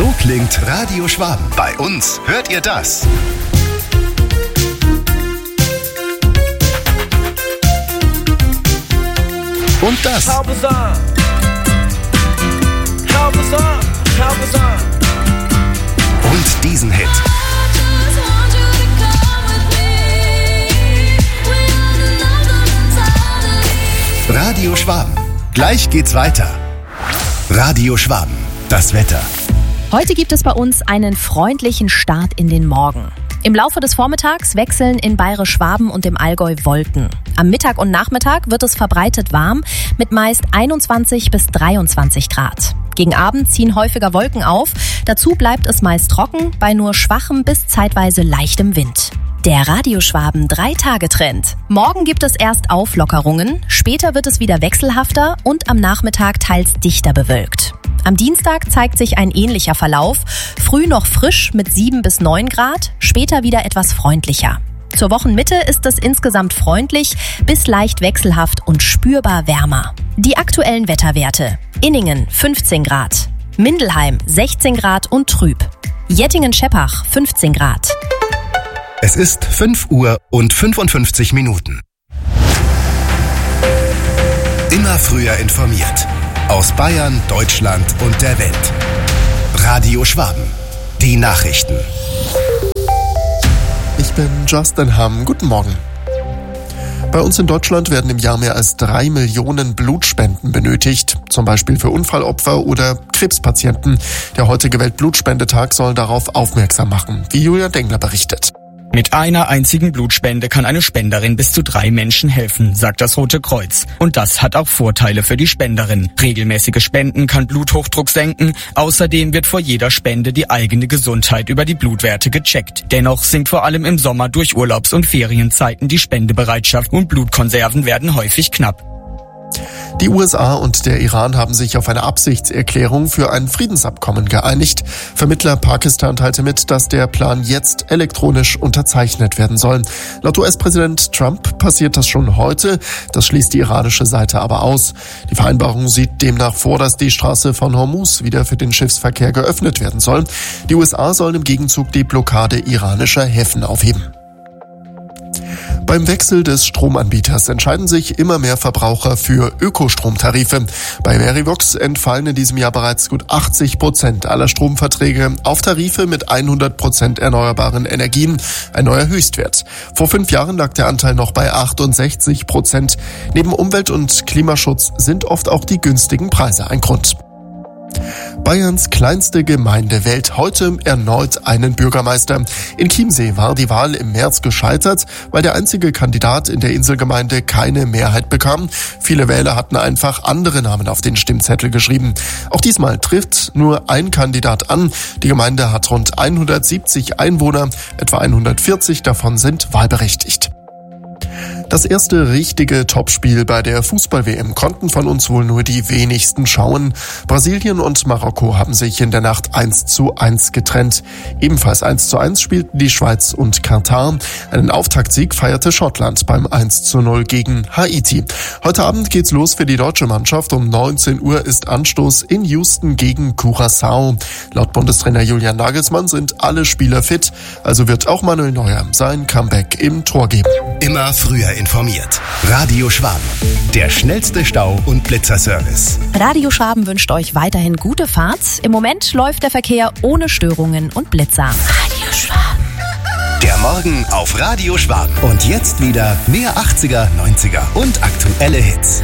So klingt Radio Schwaben. Bei uns hört ihr das. Und das. Und diesen Hit. Radio Schwaben. Gleich geht's weiter. Radio Schwaben. Das Wetter. Heute gibt es bei uns einen freundlichen Start in den Morgen. Im Laufe des Vormittags wechseln in Bayerisch-Schwaben und im Allgäu Wolken. Am Mittag und Nachmittag wird es verbreitet warm mit meist 21 bis 23 Grad. Gegen Abend ziehen häufiger Wolken auf. Dazu bleibt es meist trocken bei nur schwachem bis zeitweise leichtem Wind. Der Radio Schwaben 3-Tage-Trend. Morgen gibt es erst Auflockerungen, später wird es wieder wechselhafter und am Nachmittag teils dichter bewölkt. Am Dienstag zeigt sich ein ähnlicher Verlauf, früh noch frisch mit 7 bis 9 Grad, später wieder etwas freundlicher. Zur Wochenmitte ist es insgesamt freundlich bis leicht wechselhaft und spürbar wärmer. Die aktuellen Wetterwerte: Inningen 15 Grad, Mindelheim 16 Grad und trüb, Jettingen-Scheppach 15 Grad. Es ist 5 Uhr und 55 Minuten. Immer früher informiert. Aus Bayern, Deutschland und der Welt. Radio Schwaben. Die Nachrichten. Ich bin Justin Hamm. Guten Morgen. Bei uns in Deutschland werden im Jahr mehr als 3 Millionen Blutspenden benötigt. Zum Beispiel für Unfallopfer oder Krebspatienten. Der heutige Weltblutspendetag soll darauf aufmerksam machen, wie Julia Dengler berichtet. Mit einer einzigen Blutspende kann eine Spenderin bis zu 3 Menschen helfen, sagt das Rote Kreuz. Und das hat auch Vorteile für die Spenderin. Regelmäßige Spenden kann Bluthochdruck senken. Außerdem wird vor jeder Spende die eigene Gesundheit über die Blutwerte gecheckt. Dennoch sinkt vor allem im Sommer durch Urlaubs- und Ferienzeiten die Spendebereitschaft und Blutkonserven werden häufig knapp. Die USA und der Iran haben sich auf eine Absichtserklärung für ein Friedensabkommen geeinigt. Vermittler Pakistan teilte mit, dass der Plan jetzt elektronisch unterzeichnet werden soll. Laut US-Präsident Trump passiert das schon heute. Das schließt die iranische Seite aber aus. Die Vereinbarung sieht demnach vor, dass die Straße von Hormuz wieder für den Schiffsverkehr geöffnet werden soll. Die USA sollen im Gegenzug die Blockade iranischer Häfen aufheben. Beim Wechsel des Stromanbieters entscheiden sich immer mehr Verbraucher für Ökostromtarife. Bei Verivox entfallen in diesem Jahr bereits gut 80% aller Stromverträge auf Tarife mit 100% erneuerbaren Energien, ein neuer Höchstwert. Vor 5 Jahren lag der Anteil noch bei 68%. Neben Umwelt- und Klimaschutz sind oft auch die günstigen Preise ein Grund. Bayerns kleinste Gemeinde wählt heute erneut einen Bürgermeister. In Chiemsee war die Wahl im März gescheitert, weil der einzige Kandidat in der Inselgemeinde keine Mehrheit bekam. Viele Wähler hatten einfach andere Namen auf den Stimmzettel geschrieben. Auch diesmal trifft nur ein Kandidat an. Die Gemeinde hat rund 170 Einwohner, etwa 140 davon sind wahlberechtigt. Das erste richtige Topspiel bei der Fußball-WM konnten von uns wohl nur die wenigsten schauen. Brasilien und Marokko haben sich in der Nacht 1:1 getrennt. Ebenfalls 1:1 spielten die Schweiz und Katar. Einen Auftaktsieg feierte Schottland beim 1:0 gegen Haiti. Heute Abend geht's los für die deutsche Mannschaft. Um 19 Uhr ist Anstoß in Houston gegen Curaçao. Laut Bundestrainer Julian Nagelsmann sind alle Spieler fit. Also wird auch Manuel Neuer sein Comeback im Tor geben. Immer früher informiert. Radio Schwaben. Der schnellste Stau- und Blitzerservice. Radio Schwaben wünscht euch weiterhin gute Fahrt. Im Moment läuft der Verkehr ohne Störungen und Blitzer. Radio Schwaben. Der Morgen auf Radio Schwaben. Und jetzt wieder mehr 80er, 90er und aktuelle Hits.